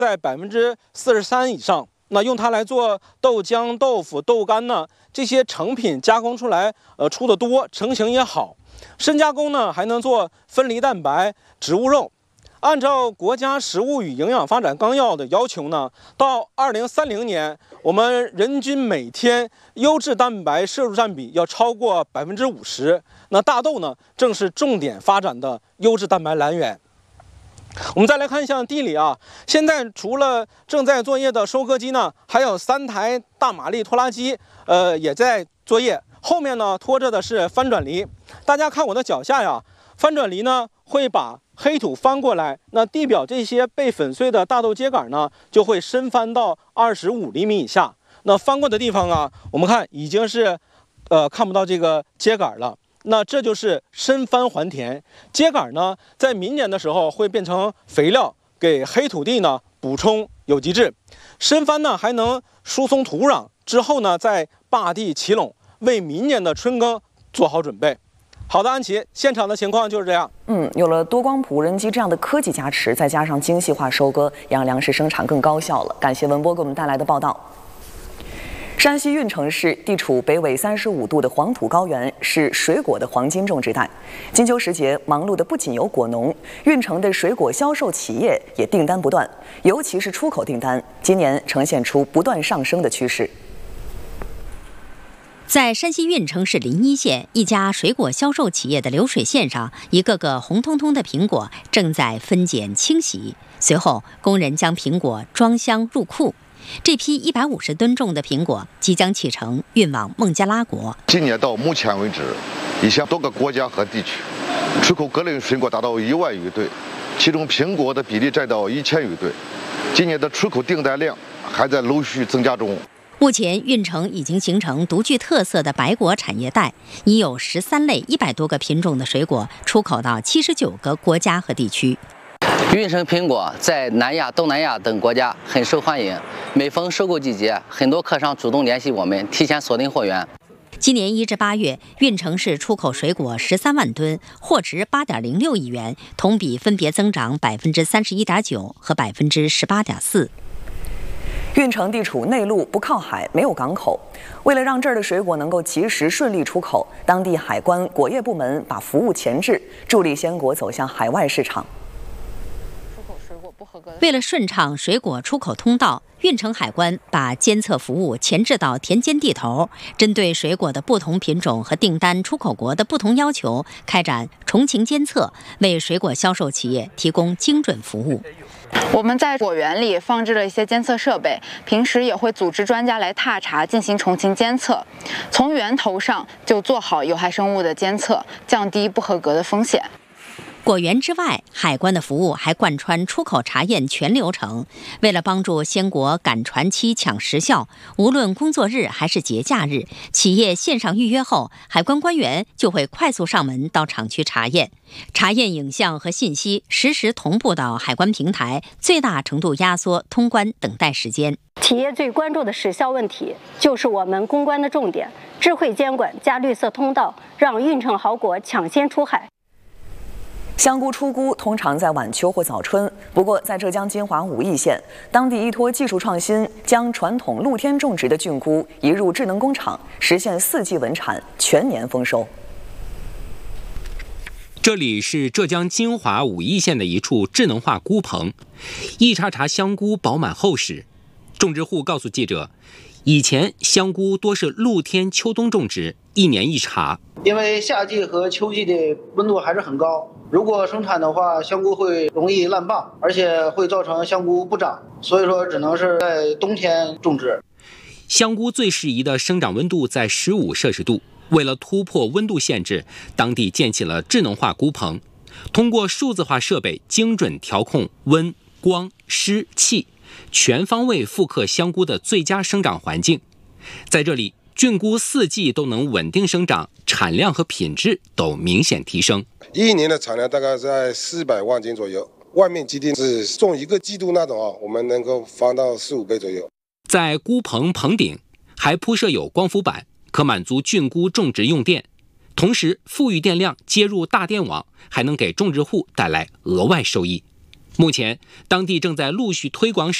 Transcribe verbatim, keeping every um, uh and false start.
在百分之四十三以上。那用它来做豆浆、豆腐、豆干呢，这些成品加工出来，呃，出的多，成型也好。深加工呢，还能做分离蛋白、植物肉。按照国家食物与营养发展纲要的要求呢，到二零三零年，我们人均每天优质蛋白摄入占比要超过百分之五十。那大豆呢，正是重点发展的优质蛋白来源。我们再来看一下地里啊，现在除了正在作业的收割机呢，还有三台大马力拖拉机，呃，也在作业。后面呢拖着的是翻转犁。大家看我的脚下呀，翻转犁呢会把黑土翻过来，那地表这些被粉碎的大豆秸秆呢，就会深翻到二十五厘米以下。那翻过的地方啊，我们看已经是，呃，看不到这个秸秆了。那这就是深翻还田。秸秆呢，在明年的时候会变成肥料，给黑土地呢补充有机质。深翻呢还能疏松土壤，之后呢再坝地齐垄，为明年的春耕做好准备。好的，安琪，现场的情况就是这样。 嗯，有了多光谱无人机这样的科技加持，再加上精细化收割，也让粮食生产更高效了。感谢文波给我们带来的报道。山西运城市地处北纬三十五度的黄土高原，是水果的黄金种植带。金秋时节，忙碌的不仅有果农，运城的水果销售企业也订单不断，尤其是出口订单，今年呈现出不断上升的趋势。 在山西运城市临沂县一家水果销售企业的流水线上，一个个红彤彤的苹果正在分拣清洗。随后，工人将苹果装箱入库。这批一百五十吨重的苹果即将启程运往孟加拉国。 今年到目前为止，已向多个国家和地区出口各类水果达到一万余吨，其中苹果的比例占到一千余吨。今年的出口订单量还在陆续增加中。 目前，运城已经形成独具特色的白果产业带，已有十三类一百多个品种的水果出口到七十九个国家和地区。 运城苹果在南亚、东南亚等国家很受欢迎，每逢收购季节，很多客商主动联系我们，提前锁定货源。 今年一至八月，运城市出口水果十三万吨，货值八点零六亿元，同比分别增长百分之三十一点九和百分之十八点四。 运城地处内陆，不靠海，没有港口。为了让这儿的水果能够及时顺利出口，当地海关、果业部门把服务前置，助力鲜果走向海外市场。 为了顺畅水果出口通道，运城海关把监测服务前置到田间地头，针对水果的不同品种和订单出口国的不同要求，开展重情监测，为水果销售企业提供精准服务。 我们在果园里放置了一些监测设备，平时也会组织专家来踏查进行重情监测，从源头上就做好有害生物的监测，降低不合格的风险。 果园之外，海关的服务还贯穿出口查验全流程。为了帮助鲜果赶船期抢时效，无论工作日还是节假日，企业线上预约后，海关官员就会快速上门到厂区查验，查验影像和信息实时同步到海关平台，最大程度压缩通关等待时间。 企业最关注的时效问题，就是我们攻关的重点，智慧监管加绿色通道，让运城好果抢先出海。 香菇出菇通常在晚秋或早春，不过在浙江金华武义县，当地依托技术创新，将传统露天种植的菌菇移入智能工厂，实现四季稳产、全年丰收。 这里是浙江金华武义县的一处智能化菇棚，一茬茬香菇饱满厚实。种植户告诉记者，以前香菇多是露天秋冬种植，一年一茬。 因为夏季和秋季的温度还是很高，如果生产的话，香菇会容易烂蚌，而且会造成香菇不长，所以说只能是在冬天种植。 香菇最适宜的生长温度在十五摄氏度。为了突破温度限制，当地建起了智能化菇棚，通过数字化设备精准调控温、光、湿、气，全方位复刻香菇的最佳生长环境。在这里，菌菇四季都能稳定生长，产量和品质都明显提升。 一年的产量大概在四百万斤左右，外面基地是种一个季度那种啊，我们能够放到四五倍左右。 在菇棚棚顶还铺设有光伏板，可满足菌菇种植用电，同时富裕电量接入大电网，还能给种植户带来额外收益。 目前，当地正在陆续推广